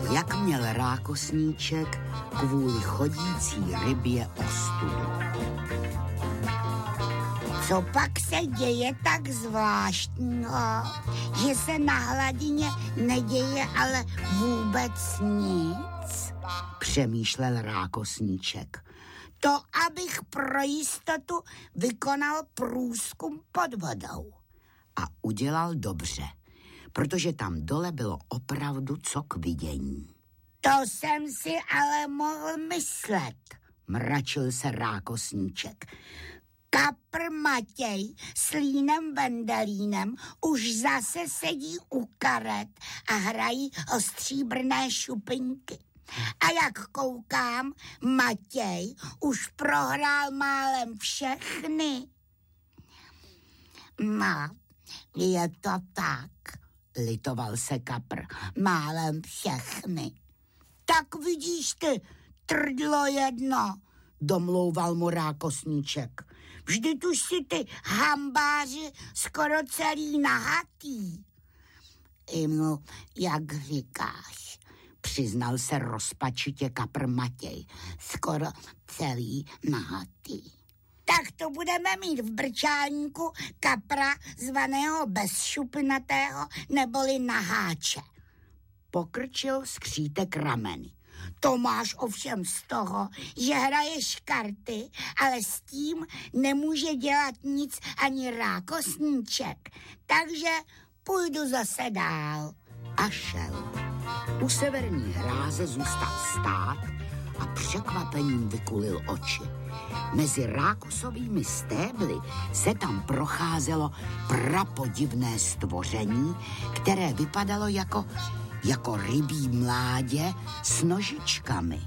jak měl rákosníček kvůli chodící rybě ostudu. Co pak se děje tak zvláštního, že se na hladině neděje ale vůbec nic? Přemýšlel rákosníček. To, abych pro jistotu vykonal průzkum pod vodou. A udělal dobře, protože tam dole bylo opravdu co k vidění. To jsem si ale mohl myslet, mračil se rákosníček. Kapr Matěj s Línem Vendelínem už zase sedí u karet a hrají o stříbrné šupinky. A jak koukám, Matěj už prohrál málem všechny. No, je to tak, litoval se Kapr. Málem všechny. Tak vidíš ty, trdlo jedno, domlouval mu rákosníček. Vždyť už si ty hambáři skoro celý nahatý. No, jak říkáš, přiznal se rozpačitě Kapr Matěj. Skoro celý nahatý. Tak to budeme mít v brčálníku kapra zvaného bezšupinatého neboli naháče. Pokrčil skřítek rameny. To máš ovšem z toho, že hraješ karty, ale s tím nemůže dělat nic ani rákosníček. Takže půjdu zase dál. A šel. U severní hráze zůstal stát a překvapením vykulil oči. Mezi rákosovými stébly se tam procházelo prapodivné stvoření, které vypadalo jako rybí mládě s nožičkami.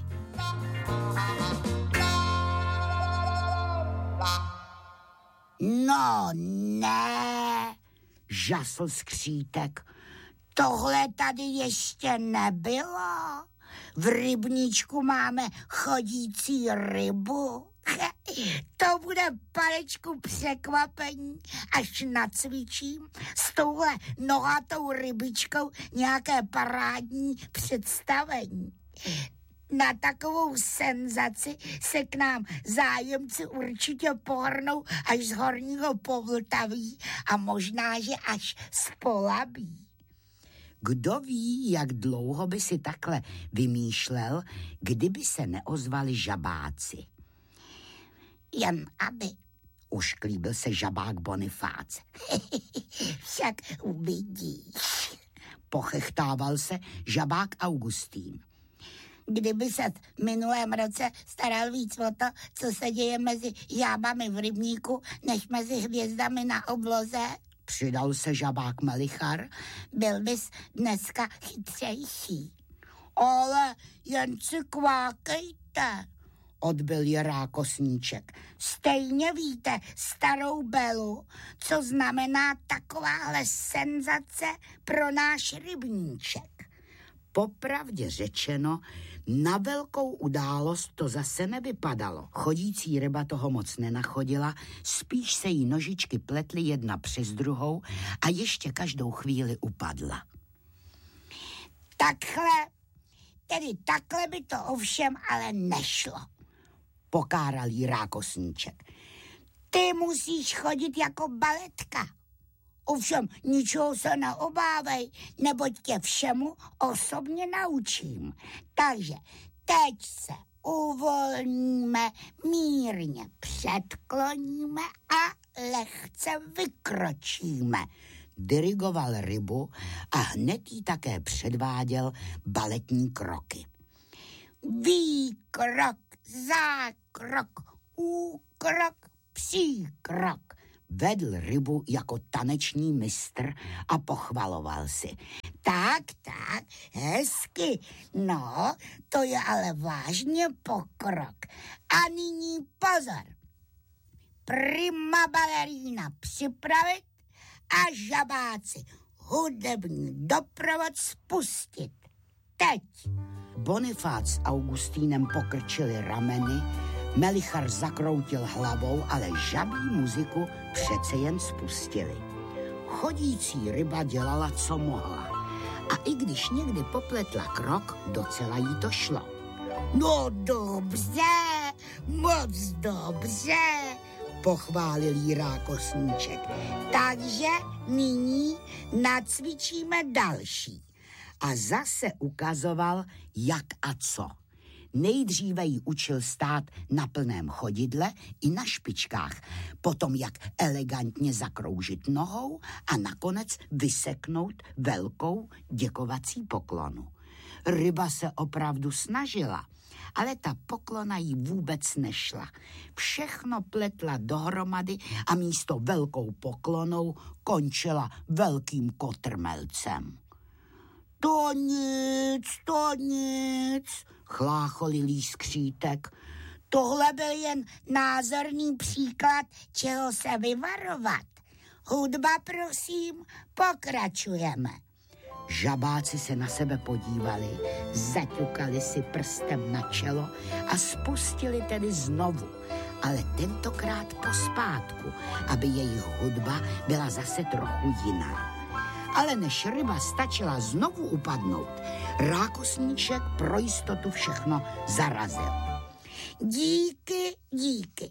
No ne, žasl skřítek. Tohle tady ještě nebylo. V rybníčku máme chodící rybu. To bude, Panečku, překvapení, až nacvičím s touhle nohatou rybičkou nějaké parádní představení. Na takovou senzaci se k nám zájemci určitě pohrnou až z Horního Povltaví a možná, že až z Polabí. Kdo ví, jak dlouho by si takhle vymýšlel, kdyby se neozvali žabáci. Jen aby, ušklíbil se žabák Bonifác. Však uvidíš, pochechtával se žabák Augustín. Kdyby se v minulém roce staral víc o to, co se děje mezi žábami v rybníku, než mezi hvězdami na obloze, přidal se žabák Melichar, byl bys dneska chytřejší. Ale jen si kvákejte, odbyl je rákosníček. Stejně víte starou Belu, co znamená takováhle senzace pro náš rybníček. Popravdě řečeno, na velkou událost to zase nevypadalo. Chodící ryba toho moc nenachodila, spíš se jí nožičky pletly jedna přes druhou a ještě každou chvíli upadla. Takhle by to ovšem ale nešlo, pokáral jí rákosníček. Ty musíš chodit jako baletka. Ovšem ničeho se neobávej, neboť tě všemu osobně naučím. Takže teď se uvolníme, mírně předkloníme a lehce vykročíme. Dirigoval rybu a hned jí také předváděl baletní kroky. Výkrok, zákrok, úkrok, příkrok. Vedl rybu jako taneční mistr a pochvaloval si. Tak, hezky. No, to je ale vážně pokrok. A nyní pozor. Prima balerína připravit a žabáci hudební doprovod spustit. Teď. Bonifác s Augustínem pokrčili rameny, Melichar zakroutil hlavou, ale žabí muziku přece jen spustili. Chodící ryba dělala, co mohla. A i když někdy popletla krok, docela jí to šlo. No dobře, moc dobře, Pochválil jí rákosníček. takže nyní nacvičíme Další. A zase ukazoval, jak a co. Nejdříve jí učil stát na plném chodidle i na špičkách, potom jak elegantně zakroužit nohou a nakonec vyseknout velkou děkovací poklonu. Ryba se opravdu snažila, ale ta poklona jí vůbec nešla. Všechno pletla dohromady a místo velkou poklonou končila velkým kotrmelcem. To nic, chlácholilý skřítek. Tohle byl jen názorný příklad, čeho se vyvarovat. Hudba, prosím, pokračujeme. Žabáci se na sebe podívali, zaťukali si prstem na čelo a spustili tedy znovu, ale tentokrát pospátku, aby jejich hudba byla zase trochu jiná. Ale než ryba stačila znovu upadnout, rákosníček pro jistotu všechno zarazil. Díky,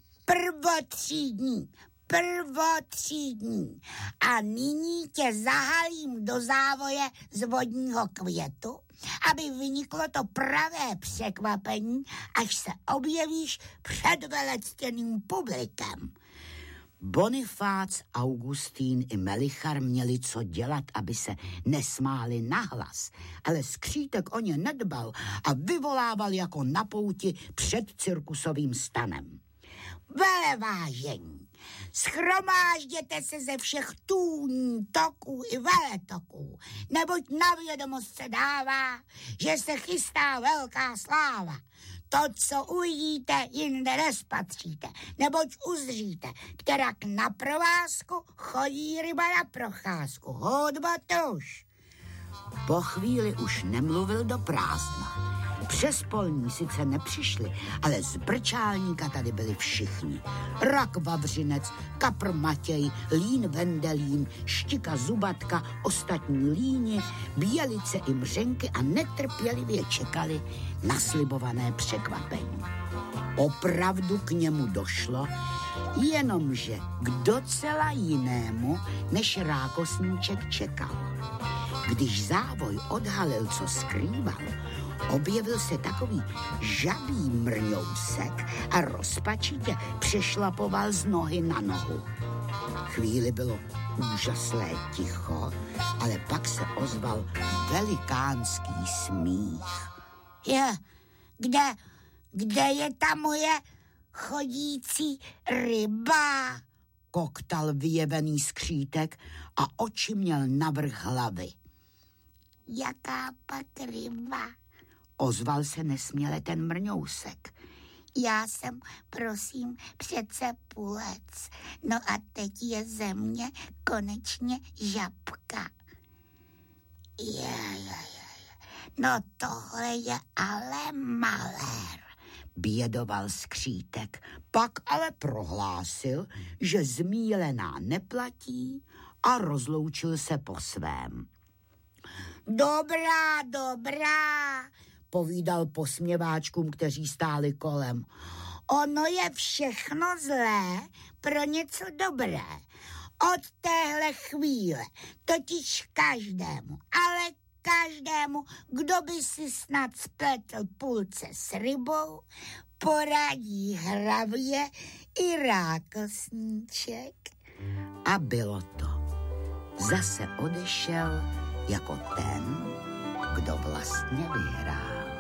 prvotřídní. A nyní tě zahalím do závoje z vodního květu, aby vyniklo to pravé překvapení, až se objevíš před velectěným publikem. Bonifác, Augustín i Melichar měli co dělat, aby se nesmáli nahlas, ale skřítek o ně nedbal a vyvolával jako na pouti před cirkusovým stanem. Velevážení, schromážděte se ze všech tůní, toků i veletoků, neboť na vědomost se dává, že se chystá velká sláva. To, co uvidíte, jinde nespatříte, neboť uzříte, kterak na provázku chodí ryba na procházku. Hudba tuž. Po chvíli už nemluvil do prázdna. Přes polní sice nepřišli, ale z brčálníka tady byli všichni. Rak Vavřinec, Kapr Matěj, Lín Vendelín, Štika Zubatka, ostatní líni, Bělice i Mřenky a netrpělivě čekali na slibované překvapení. Opravdu k němu došlo, jenomže k docela jinému, než rákosníček čekal. Když závoj odhalil, co skrýval, objevil se takový žabý mrňousek a rozpačitě přešlapoval z nohy na nohu. Chvíli bylo úžasné ticho, ale pak se ozval velikánský smích. Kde je ta moje chodící ryba? Koktal vyjevený skřítek a oči měl navrch hlavy. Jaká pak ryba? Ozval se nesměle ten mrňousek. Já jsem, prosím, přece pulec. No a teď je ze mě konečně žabka. No tohle je ale malér. Bědoval skřítek, pak ale prohlásil, že zmílená neplatí a rozloučil se po svém. Dobrá, povídal posměváčkům, kteří stáli kolem. Ono je všechno zlé pro něco dobré. Od téhle chvíle, totiž každému, ale každému, kdo by si snad spletl půlce s rybou, poradí hravě i rákosníček. A bylo to. Zase odešel jako ten, kdo vlastně vyhrál.